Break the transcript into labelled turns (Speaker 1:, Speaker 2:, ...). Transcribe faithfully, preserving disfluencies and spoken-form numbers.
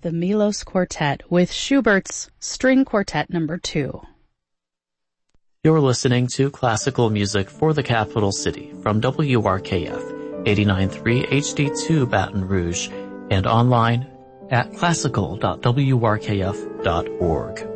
Speaker 1: the Milos Quartet with Schubert's String Quartet Number two.
Speaker 2: You're listening to classical music for the capital city from W R K F eighty-nine point three H D two Baton Rouge and online at classical dot w r k f dot org.